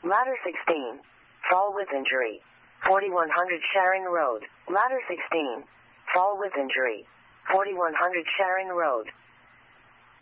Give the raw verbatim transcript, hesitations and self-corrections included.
Ladder sixteen. Fall with injury. forty-one hundred Sharon Road. Ladder sixteen. Fall with injury. forty-one hundred Sharon Road.